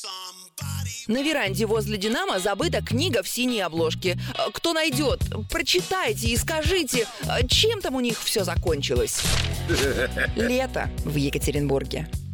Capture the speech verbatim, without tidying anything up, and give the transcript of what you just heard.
На веранде возле «Динамо» забыта книга в синей обложке. Кто найдет, прочитайте и скажите, чем там у них все закончилось. Лето в Екатеринбурге.